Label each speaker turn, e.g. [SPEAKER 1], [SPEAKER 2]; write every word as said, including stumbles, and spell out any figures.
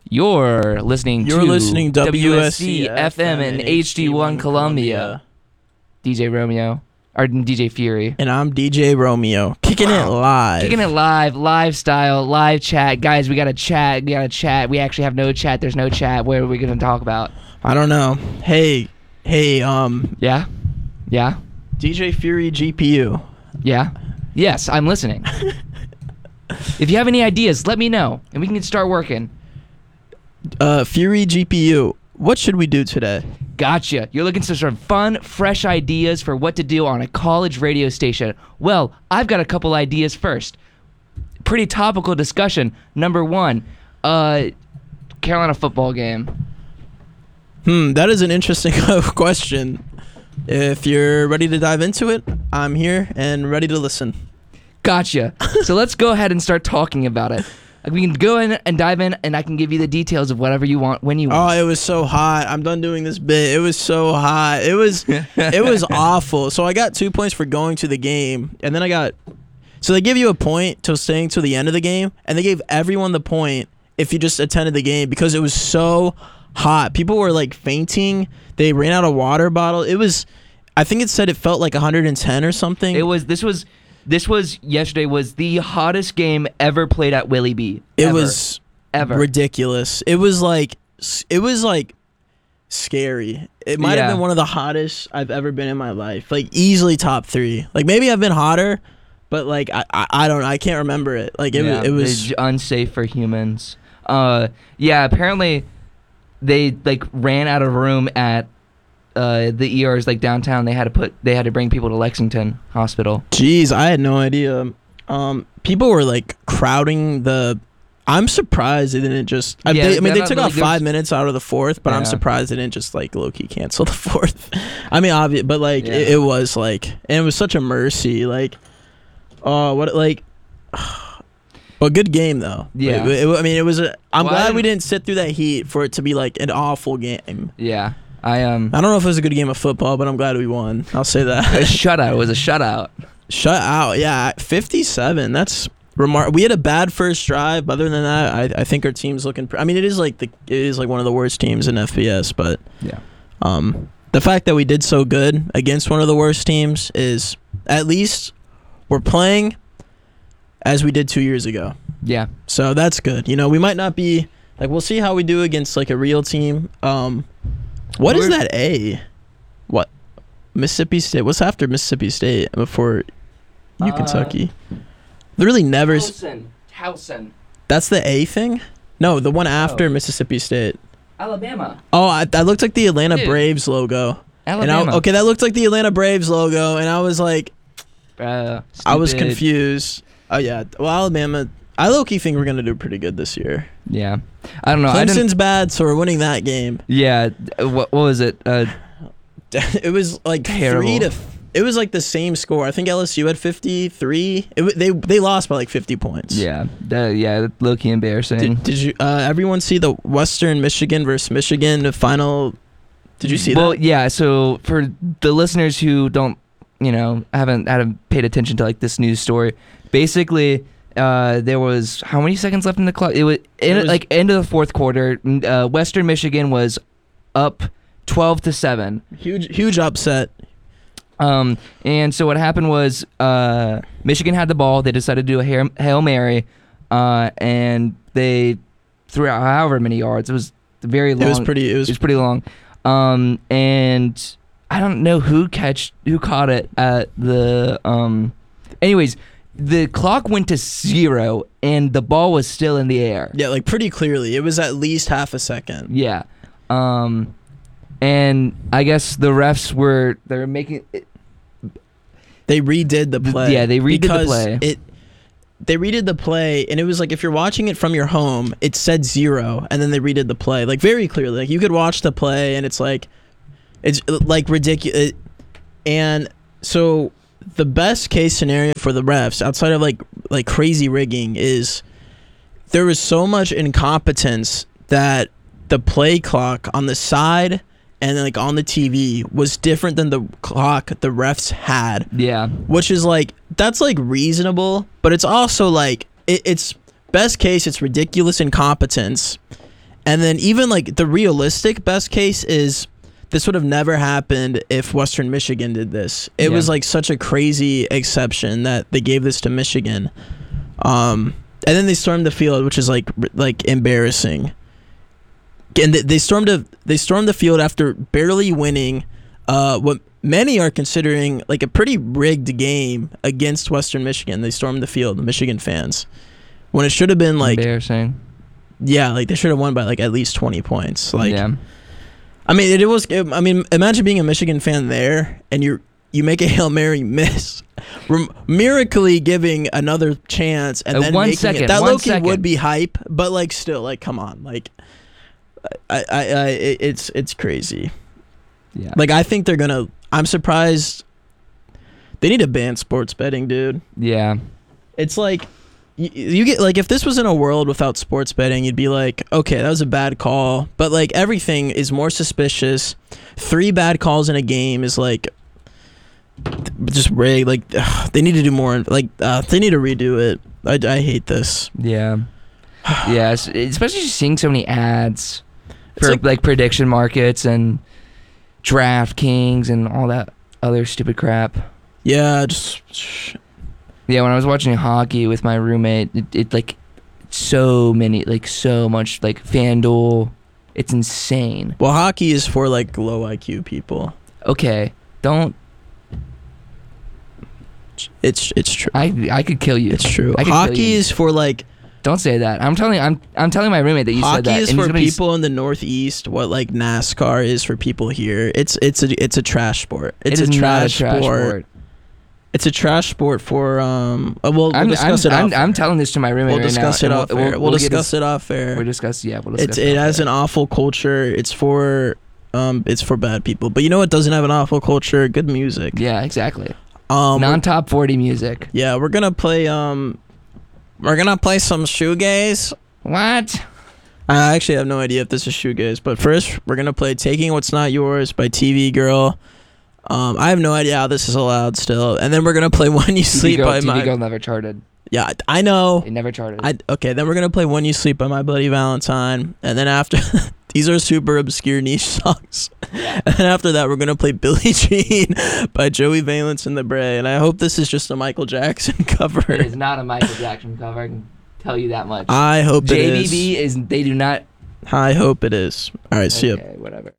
[SPEAKER 1] You're listening
[SPEAKER 2] You're
[SPEAKER 1] to
[SPEAKER 2] listening to
[SPEAKER 1] W S C F M and H D one Columbia. D J Romeo, or D J Fury.
[SPEAKER 2] And I'm D J Romeo, kicking
[SPEAKER 1] Wow.
[SPEAKER 2] it live.
[SPEAKER 1] Kicking it live, live style, live chat. Guys, we got to chat. We got to chat. We actually have no chat. There's no chat. What are we going to talk about?
[SPEAKER 2] I don't know. Hey, hey, um,
[SPEAKER 1] Yeah? Yeah?
[SPEAKER 2] D J Fury G P U.
[SPEAKER 1] Yeah? Yes, I'm listening. If you have any ideas, let me know, and we can start working.
[SPEAKER 2] Uh, Fury G P U. What should we do today?
[SPEAKER 1] Gotcha. You're looking for some fun, fresh ideas for what to do on a college radio station. Well, I've got a couple ideas first. Pretty topical discussion. Number one, uh, Carolina football game.
[SPEAKER 2] Hmm, that is an interesting question. If you're ready to dive into it, I'm here and ready to listen.
[SPEAKER 1] Gotcha. So let's go ahead and start talking about it. We can go in and dive in, and I can give you the details of whatever you want when you want.
[SPEAKER 2] Oh, it was so hot. I'm done doing this bit. It was so hot. It was it was awful. So I got two points for going to the game, and then I got so they give you a point to staying to the end of the game, and they gave everyone the point if you just attended the game because it was so hot. People were like fainting. They ran out of water bottle. It was I think it said it felt like one hundred ten or something.
[SPEAKER 1] It was this was This was yesterday was the hottest game ever played at Willie B.
[SPEAKER 2] It
[SPEAKER 1] Ever.
[SPEAKER 2] was
[SPEAKER 1] Ever.
[SPEAKER 2] ridiculous. It was like it was like scary. It might
[SPEAKER 1] Yeah.
[SPEAKER 2] have been one of the hottest I've ever been in my life. Like easily top three. Like maybe I've been hotter, but like I I, I don't know. I can't remember it. Like it
[SPEAKER 1] Yeah,
[SPEAKER 2] was it was
[SPEAKER 1] it's unsafe for humans. Uh, yeah. Apparently, they like ran out of room at uh the E Rs like downtown. They had to put they had to bring people to Lexington Hospital.
[SPEAKER 2] Jeez, I had no idea. Um, people were like crowding the. I'm surprised they didn't just. I,
[SPEAKER 1] Yeah,
[SPEAKER 2] they, I mean,
[SPEAKER 1] they're
[SPEAKER 2] they
[SPEAKER 1] not
[SPEAKER 2] took
[SPEAKER 1] really
[SPEAKER 2] off
[SPEAKER 1] good-
[SPEAKER 2] five minutes out of the fourth, but I'm
[SPEAKER 1] Yeah.
[SPEAKER 2] surprised they didn't just like low key cancel the fourth. I mean, obvious, but like
[SPEAKER 1] Yeah.
[SPEAKER 2] it, it was like, and it was such a mercy. Like, oh, what like. Well, good game though.
[SPEAKER 1] Yeah.
[SPEAKER 2] It- it- I mean, it was a. I'm
[SPEAKER 1] Well, I
[SPEAKER 2] glad we
[SPEAKER 1] didn't-
[SPEAKER 2] didn't sit through that heat for it to be like an awful game.
[SPEAKER 1] Yeah. I um.
[SPEAKER 2] I don't know if it was a good game of football, but I'm glad we won. I'll say
[SPEAKER 1] A
[SPEAKER 2] that.
[SPEAKER 1] shutout. It was a shutout.
[SPEAKER 2] Shut out. Yeah, fifty-seven. That's remar- We had a bad first drive. But other than that, I, I think our team's looking. Pr- I mean, it is like the it is like one of the worst teams in F B S. But
[SPEAKER 1] Yeah.
[SPEAKER 2] um, the fact that we did so good against one of the worst teams is at least we're playing as we did two years ago.
[SPEAKER 1] Yeah.
[SPEAKER 2] So that's good. You know, we might not be like we'll see how we do against like a real team. Um, what is
[SPEAKER 1] We're-
[SPEAKER 2] that A? What Mississippi State? What's after Mississippi State before you
[SPEAKER 1] Uh,
[SPEAKER 2] Kentucky? Literally never. s-
[SPEAKER 1] Towson. Towson.
[SPEAKER 2] That's the A thing? No, the one after
[SPEAKER 1] Oh.
[SPEAKER 2] Mississippi State.
[SPEAKER 1] Alabama.
[SPEAKER 2] Oh, I, that looked like the Atlanta
[SPEAKER 1] Dude.
[SPEAKER 2] Braves logo. And
[SPEAKER 1] Alabama.
[SPEAKER 2] I, okay, that looked like the Atlanta Braves logo, and I was like,
[SPEAKER 1] Uh,
[SPEAKER 2] I was
[SPEAKER 1] stupid.
[SPEAKER 2] confused. Oh yeah, well Alabama. I low key think we're gonna do pretty good this year.
[SPEAKER 1] Yeah. I don't know. I didn't,
[SPEAKER 2] Clemson's bad, so we're winning that game.
[SPEAKER 1] yeah. What, what was it? Uh,
[SPEAKER 2] It was like
[SPEAKER 1] Terrible.
[SPEAKER 2] three to. F- it was like the same score. I think L S U had fifty-three. It, wa- they they lost by like fifty points.
[SPEAKER 1] yeah. Uh, yeah. Low key embarrassing.
[SPEAKER 2] Did, did you uh, everyone see the Western Michigan versus Michigan final? Did you see
[SPEAKER 1] well,
[SPEAKER 2] that?
[SPEAKER 1] yeah. So for the listeners who don't, you know, haven't haven't paid attention to like this news story, basically, uh, there was how many seconds left in the clock? It was, in,
[SPEAKER 2] It was-
[SPEAKER 1] like end of the fourth quarter. Uh, Western Michigan was up twelve to seven.
[SPEAKER 2] Huge huge upset.
[SPEAKER 1] Um, and so what happened was uh, Michigan had the ball. They decided to do a Hail, Hail Mary, uh, and they threw out however many yards. It was very long.
[SPEAKER 2] It was pretty. It
[SPEAKER 1] It
[SPEAKER 2] was.
[SPEAKER 1] was pretty long. Um, and I don't know who catch who caught it at the. Um, anyways, the clock went to zero, and the ball was still in the air.
[SPEAKER 2] Yeah, like pretty clearly. It was at least half a second.
[SPEAKER 1] Yeah. Um, and I guess the refs were they're making.
[SPEAKER 2] They redid the play.
[SPEAKER 1] Yeah, they redid the
[SPEAKER 2] because
[SPEAKER 1] play.
[SPEAKER 2] It. They redid the play, and it was like if you're watching it from your home, it said zero, and then they redid the play like very clearly. Like you could watch the play, and it's like, it's like ridiculous. And so the best case scenario for the refs, outside of like like crazy rigging, is there was so much incompetence that the play clock on the side and then like on the T V was different than the clock the refs had.
[SPEAKER 1] Yeah.
[SPEAKER 2] Which is like that's like reasonable, but it's also like it, it's best case it's ridiculous incompetence, And then even like the realistic best case is this would have never happened if Western Michigan did this. It
[SPEAKER 1] Yeah.
[SPEAKER 2] was like such a crazy exception that they gave this to Michigan. Um, and then they stormed the field, which is like r- like embarrassing. And they, they stormed a, they stormed the field after barely winning uh, what many are considering like a pretty rigged game against Western Michigan. They stormed the field, the Michigan fans, when it should have been like
[SPEAKER 1] Embarrassing.
[SPEAKER 2] yeah, like they should have won by like at least twenty points. Like,
[SPEAKER 1] yeah.
[SPEAKER 2] I mean, it, it was. It, I mean, imagine being a Michigan fan there, and you you make a Hail Mary miss, rem- miraculously giving another chance, and
[SPEAKER 1] Uh,
[SPEAKER 2] then
[SPEAKER 1] one
[SPEAKER 2] making
[SPEAKER 1] second,
[SPEAKER 2] it. That
[SPEAKER 1] one
[SPEAKER 2] low-key
[SPEAKER 1] second.
[SPEAKER 2] would be hype, but like still, like come on, like, I, I, I it, it's it's crazy.
[SPEAKER 1] Yeah.
[SPEAKER 2] Like I think they're gonna. I'm surprised. They need to ban sports betting, dude.
[SPEAKER 1] yeah.
[SPEAKER 2] It's like you, you get like if this was in a world without sports betting, you'd be like, okay, that was a bad call. But like everything is more suspicious. Three bad calls in a game is like just rigged. Like ugh, they need to do more. Like uh, they need to redo it. I, I hate this.
[SPEAKER 1] Yeah. Yeah. es- Especially just seeing so many ads
[SPEAKER 2] It's
[SPEAKER 1] for
[SPEAKER 2] like-
[SPEAKER 1] like, prediction markets and DraftKings and all that other stupid crap.
[SPEAKER 2] Yeah, just sh-
[SPEAKER 1] Yeah, when I was watching hockey with my roommate, it, it like so many, like so much, like FanDuel. It's insane.
[SPEAKER 2] well, hockey is for like low I Q people.
[SPEAKER 1] Okay, don't.
[SPEAKER 2] It's it's true.
[SPEAKER 1] I I could kill you.
[SPEAKER 2] It's true.
[SPEAKER 1] I could kill
[SPEAKER 2] Hockey
[SPEAKER 1] you.
[SPEAKER 2] is for like
[SPEAKER 1] Don't say that. I'm telling. I'm I'm telling my roommate that you said
[SPEAKER 2] hockey
[SPEAKER 1] that.
[SPEAKER 2] is
[SPEAKER 1] and he's
[SPEAKER 2] for
[SPEAKER 1] gonna be s-
[SPEAKER 2] people in the Northeast. What like NASCAR is for people here. It's it's a it's a trash sport. It's
[SPEAKER 1] it is
[SPEAKER 2] a,
[SPEAKER 1] not
[SPEAKER 2] trash
[SPEAKER 1] a trash
[SPEAKER 2] sport.
[SPEAKER 1] sport.
[SPEAKER 2] It's a trash sport for um. uh, we'll, we'll
[SPEAKER 1] I'm,
[SPEAKER 2] discuss
[SPEAKER 1] I'm,
[SPEAKER 2] it
[SPEAKER 1] I'm,
[SPEAKER 2] off.
[SPEAKER 1] I'm telling this to my roommate
[SPEAKER 2] We'll
[SPEAKER 1] right
[SPEAKER 2] discuss
[SPEAKER 1] now.
[SPEAKER 2] it
[SPEAKER 1] and
[SPEAKER 2] off air. We'll,
[SPEAKER 1] get
[SPEAKER 2] discuss
[SPEAKER 1] his-
[SPEAKER 2] it off air.
[SPEAKER 1] We'll discuss. Yeah, we'll discuss.
[SPEAKER 2] It's it
[SPEAKER 1] off
[SPEAKER 2] has
[SPEAKER 1] air.
[SPEAKER 2] an awful culture. It's for um. It's for bad people. But you know what doesn't have an awful culture? Good music.
[SPEAKER 1] Yeah, exactly.
[SPEAKER 2] Um.
[SPEAKER 1] Non-top forty music.
[SPEAKER 2] yeah, we're gonna play um. We're gonna play some shoegaze.
[SPEAKER 1] What?
[SPEAKER 2] I actually have no idea if this is shoegaze, but first we're gonna play "Taking What's Not Yours" by T V Girl. Um, I have no idea how this is allowed still, and then we're gonna play "When You
[SPEAKER 1] T V
[SPEAKER 2] Sleep"
[SPEAKER 1] Girl,
[SPEAKER 2] by
[SPEAKER 1] T V
[SPEAKER 2] my.
[SPEAKER 1] Girl never charted.
[SPEAKER 2] Yeah, I know.
[SPEAKER 1] It never charted.
[SPEAKER 2] I okay. Then we're gonna play "When You Sleep" by My Bloody Valentine, and then after these are super obscure niche songs, and then after that we're gonna play "Billie Jean" by Joey Valence and the Bray, and I hope this is just a Michael Jackson cover.
[SPEAKER 1] it is not a Michael Jackson cover. I can tell you that much.
[SPEAKER 2] I hope it
[SPEAKER 1] J B
[SPEAKER 2] is.
[SPEAKER 1] B is. They do not.
[SPEAKER 2] I hope it is. All right, see ya.
[SPEAKER 1] Okay, whatever.